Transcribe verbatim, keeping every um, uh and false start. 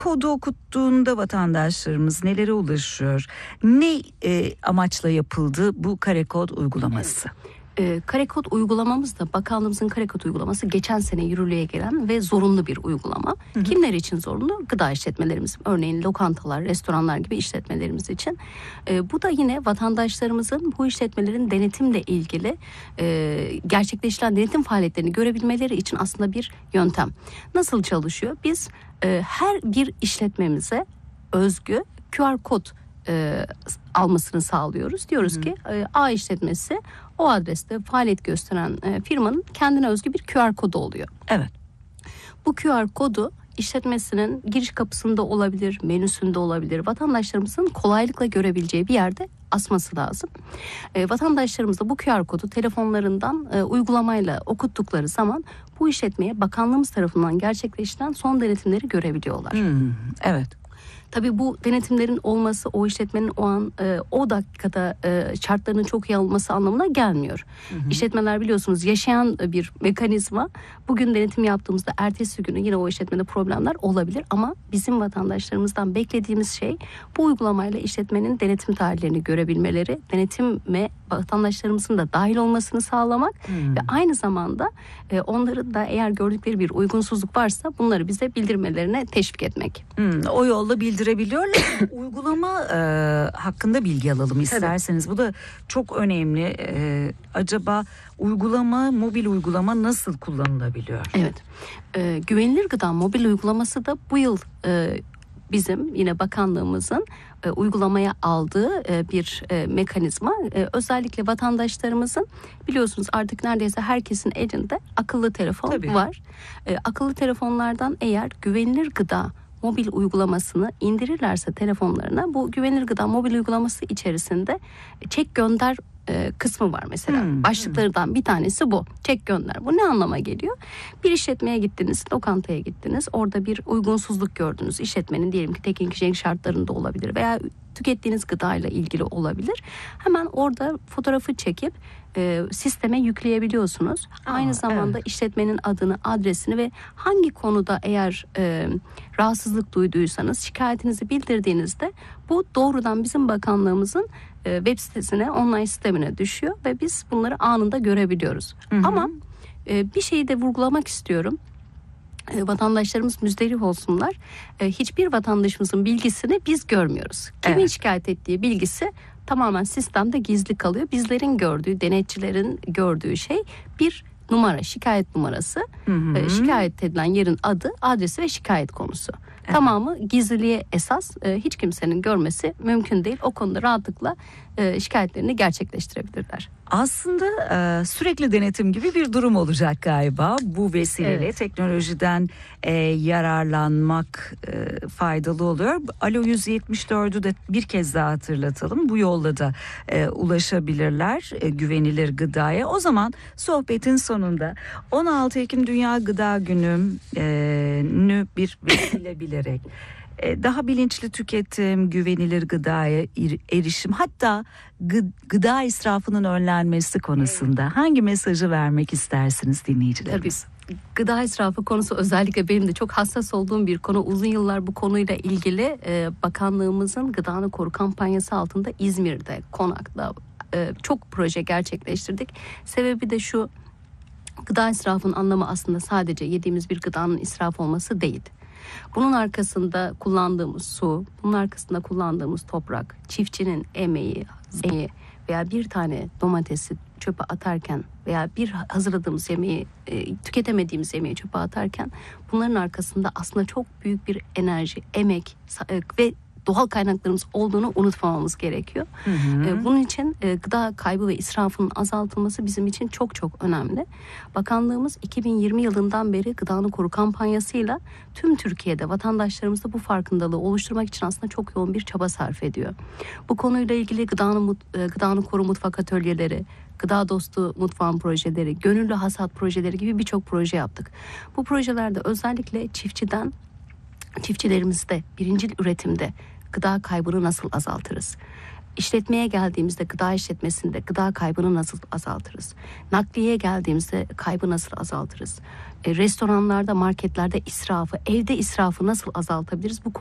kodu okuttuğunda vatandaşlarımız nelere ulaşıyor? Ne e, amaçla yapıldı bu kare kod uygulaması? E, kare kod uygulamamız da bakanlığımızın kare kod uygulaması geçen sene yürürlüğe gelen ve zorunlu bir uygulama. Hı hı. Kimler için zorunlu? Gıda işletmelerimiz, örneğin lokantalar, restoranlar gibi işletmelerimiz için. E, bu da yine vatandaşlarımızın bu işletmelerin denetimle ilgili e, gerçekleştirilen denetim faaliyetlerini görebilmeleri için aslında bir yöntem. Nasıl çalışıyor? Biz e, her bir işletmemize özgü Q R kod e, almasını sağlıyoruz. Diyoruz Hı. ki e, A işletmesi o adreste faaliyet gösteren e, firmanın kendine özgü bir Q R kodu oluyor. Evet. Bu Q R kodu işletmesinin giriş kapısında olabilir, menüsünde olabilir. Vatandaşlarımızın kolaylıkla görebileceği bir yerde asması lazım. E, vatandaşlarımız da bu Q R kodu telefonlarından e, uygulamayla okuttukları zaman bu işletmeye bakanlığımız tarafından gerçekleştirilen son denetimleri görebiliyorlar. Hmm, evet. Tabii bu denetimlerin olması o işletmenin o an e, o dakikada e, şartlarının çok iyi olması anlamına gelmiyor. Hı hı. İşletmeler biliyorsunuz yaşayan bir mekanizma. Bugün denetim yaptığımızda ertesi günü yine o işletmede problemler olabilir ama bizim vatandaşlarımızdan beklediğimiz şey bu uygulamayla işletmenin denetim tarihlerini görebilmeleri, denetime vatandaşlarımızın da dahil olmasını sağlamak hı. ve aynı zamanda e, onların da eğer gördükleri bir uygunsuzluk varsa bunları bize bildirmelerine teşvik etmek. Hı, o yolla bildirebiliyorlar. Uygulama e, hakkında bilgi alalım isterseniz. Tabii. Bu da çok önemli. E, acaba uygulama, mobil uygulama nasıl kullanılabiliyor? Evet. E, güvenilir gıda mobil uygulaması da bu yıl e, bizim yine bakanlığımızın e, uygulamaya aldığı e, bir e, mekanizma. E, özellikle vatandaşlarımızın biliyorsunuz artık neredeyse herkesin elinde akıllı telefon Tabii. var. E, akıllı telefonlardan eğer güvenilir gıda mobil uygulamasını indirirlerse telefonlarına bu güvenilir gıda mobil uygulaması içerisinde çek gönder e, kısmı var mesela. Hmm, Başlıklarından hmm. bir tanesi bu. Çek gönder. Bu ne anlama geliyor? Bir işletmeye gittiniz, lokantaya gittiniz. Orada bir uygunsuzluk gördünüz. İşletmenin diyelim ki teknik kişilik şartlarında olabilir veya tükettiğiniz gıdayla ilgili olabilir. Hemen orada fotoğrafı çekip e, sisteme yükleyebiliyorsunuz. Aa, Aynı zamanda evet. işletmenin adını, adresini ve hangi konuda eğer e, rahatsızlık duyduysanız şikayetinizi bildirdiğinizde bu doğrudan bizim bakanlığımızın e, web sitesine, online sistemine düşüyor ve biz bunları anında görebiliyoruz. Hı hı. Ama e, bir şeyi de vurgulamak istiyorum. E, vatandaşlarımız müzdarip olsunlar. E, hiçbir vatandaşımızın bilgisini biz görmüyoruz. Kimin evet. şikayet ettiği bilgisi tamamen sistemde gizli kalıyor. Bizlerin gördüğü, denetçilerin gördüğü şey bir numara, şikayet numarası. Hı hı. E, şikayet edilen yerin adı, adresi ve şikayet konusu. Evet. Tamamı gizliliğe esas, e, hiç kimsenin görmesi mümkün değil. O konuda rahatlıkla e, şikayetlerini gerçekleştirebilirler. Aslında e, sürekli denetim gibi bir durum olacak galiba. Bu vesileyle evet. teknolojiden e, yararlanmak e, faydalı oluyor. Alo yüz yetmiş dördü de bir kez daha hatırlatalım. Bu yolla da e, ulaşabilirler e, güvenilir gıdaya. O zaman sohbetin sonunda on altı Ekim Dünya Gıda Günü'nü bir vesile bilerek daha bilinçli tüketim, güvenilir gıdaya erişim, hatta gıda israfının önlenmesi konusunda hangi mesajı vermek istersiniz dinleyicilerimiz? Tabii. Gıda israfı konusu özellikle benim de çok hassas olduğum bir konu. Uzun yıllar bu konuyla ilgili e, bakanlığımızın Gıdanı Koru kampanyası altında İzmir'de, Konak'ta e, çok proje gerçekleştirdik. Sebebi de şu: gıda israfının anlamı aslında sadece yediğimiz bir gıdanın israf olması değil. Bunun arkasında kullandığımız su, bunun arkasında kullandığımız toprak, çiftçinin emeği, emeği veya bir tane domatesi çöpe atarken veya bir hazırladığımız yemeği, e, tüketemediğimiz yemeği çöpe atarken bunların arkasında aslında çok büyük bir enerji, emek e, ve doğal kaynaklarımız olduğunu unutmamamız gerekiyor. Hı hı. Bunun için gıda kaybı ve israfının azaltılması bizim için çok çok önemli. Bakanlığımız iki bin yirmi yılından beri Gıdanı Koru kampanyasıyla tüm Türkiye'de vatandaşlarımızda bu farkındalığı oluşturmak için aslında çok yoğun bir çaba sarf ediyor. Bu konuyla ilgili Gıdanı, Gıdanı Koru mutfak atölyeleri, Gıda Dostu mutfağın projeleri, gönüllü hasat projeleri gibi birçok proje yaptık. Bu projelerde özellikle çiftçiden, çiftçilerimizde birincil üretimde gıda kaybını nasıl azaltırız? İşletmeye geldiğimizde, gıda işletmesinde gıda kaybını nasıl azaltırız? Nakliyeye geldiğimizde kaybı nasıl azaltırız? E, restoranlarda, marketlerde israfı, evde israfı nasıl azaltabiliriz? Bu